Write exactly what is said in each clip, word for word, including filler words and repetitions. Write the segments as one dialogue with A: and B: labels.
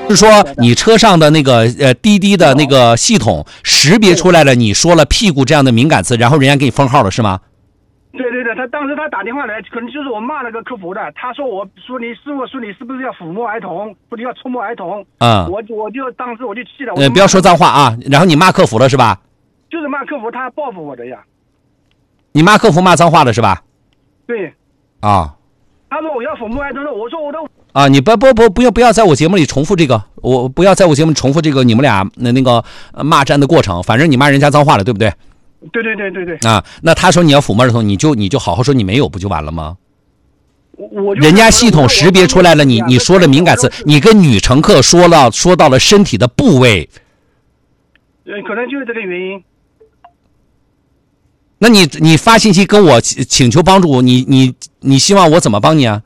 A: 是说你车上的那个呃滴滴的那个系统识别出来了，你说了屁股这样的敏感词，然后人家给你封号了是吗？
B: 对对对，他当时他打电话来，可能就是我骂那个客服的，他说我说你师傅说你是不是要抚摸儿童，或者要触摸儿童？
A: 嗯，
B: 我我就当时我就气了，
A: 呃，不要说脏话啊，然后你骂客服了是吧？
B: 就是骂客服，他报复我的呀。
A: 你骂客服骂脏话了是吧？
B: 对。
A: 啊。
B: 他说我要抚摸儿童的，我说我都。
A: 啊，你不不不不要不要在我节目里重复这个，我不要在我节目里重复这个你们俩那那个骂战的过程，反正你骂人家脏话了，对不对？
B: 对对对对对。
A: 啊，那他说你要抚摸儿童，你就你就好好说你没有，不就完了吗？
B: 我我
A: 人家系统识别出来了，你你说了敏感词，你跟女乘客说了说到了身体的部位，
B: 呃，可能就是这个原因。
A: 那你你发信息跟我请求帮助，你你你希望我怎么帮你啊？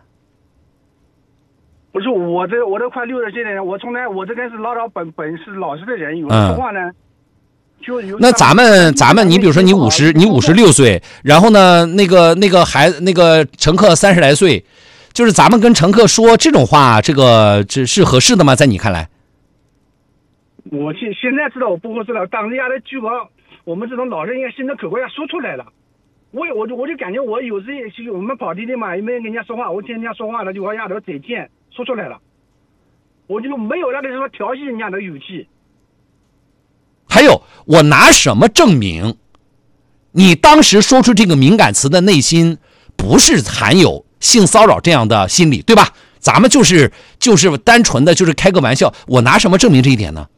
B: 不是我这我都快六十岁的人，我从来我这个是唠叨本本是老实的人，有的说话呢。嗯就有
A: 那咱们咱们，你比如说你五十，你五十六岁，然后呢，那个那个孩那个乘客三十来岁，就是咱们跟乘客说这种话，这个这是合适的吗？在你看来？
B: 我现现在知道我不合适了，当人家的句话，我们这种老人家心的口话要说出来了。我我就我就感觉我有时也我们跑滴滴嘛，也没跟人家说话，我听人家说话了就往丫头再见说出来了，我就没有那个说调戏人家的语气。
A: 还有，我拿什么证明你当时说出这个敏感词的内心不是含有性骚扰这样的心理，对吧？咱们就是就是单纯的就是开个玩笑，我拿什么证明这一点呢？